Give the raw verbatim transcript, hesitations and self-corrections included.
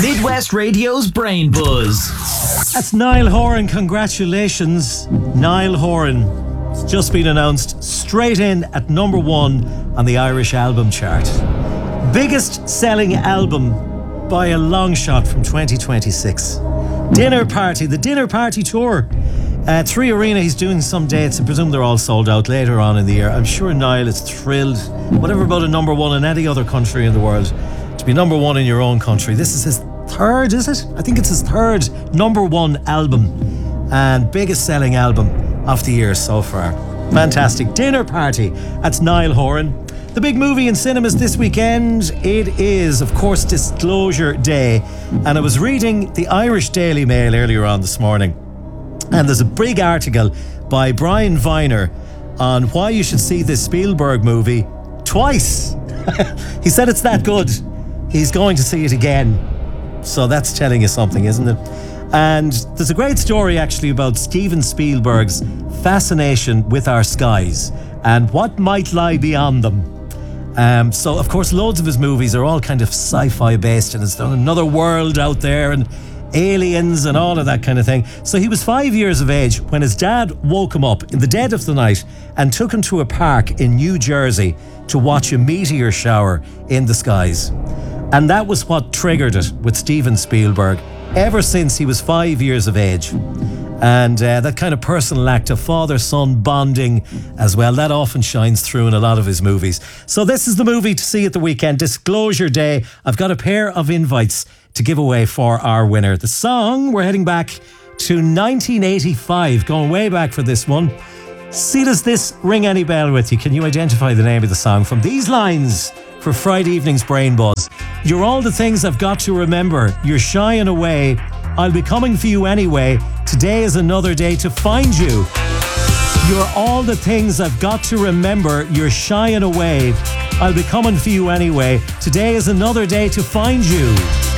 Midwest Radio's Brain Buzz. That's Niall Horan. Congratulations, Niall Horan. It's just been announced straight in at number one on the Irish album chart. Biggest selling album by a long shot from twenty twenty-six. Dinner Party, the Dinner Party Tour. Uh, Three Arena, he's doing some dates. I presume they're all sold out later on in the year. I'm sure Niall is thrilled. Whatever about a number one in any other country in the world, to be number one in your own country. This is his third, is it? I think it's his third number one album and biggest selling album of the year so far. Fantastic. Dinner Party. That's Niall Horan. The big movie in cinemas this weekend, it is, of course, Disclosure Day. And I was reading the Irish Daily Mail earlier on this morning, and there's a big article by Brian Viner on why you should see this Spielberg movie twice. He said it's that good. He's going to see it again. So that's telling you something, isn't it? And there's a great story actually about Steven Spielberg's fascination with our skies and what might lie beyond them. Um, so, of course, loads of his movies are all kind of sci-fi based, and it's another world out there and aliens and all of that kind of thing. So he was five years of age when his dad woke him up in the dead of the night and took him to a park in New Jersey to watch a meteor shower in the skies. And that was what triggered it with Steven Spielberg ever since he was five years of age. And uh, that kind of personal act of father-son bonding as well, that often shines through in a lot of his movies. So this is the movie to see at the weekend, Disclosure Day. I've got a pair of invites to give away for our winner. The song, we're heading back to nineteen eighty-five, going way back for this one. See, does this ring any bell with you? Can you identify the name of the song from these lines for Friday evening's Brain Buzz? You're all the things I've got to remember. You're shying away. I'll be coming for you anyway. Today is another day to find you. You're all the things I've got to remember. You're shying away. I'll be coming for you anyway. Today is another day to find you.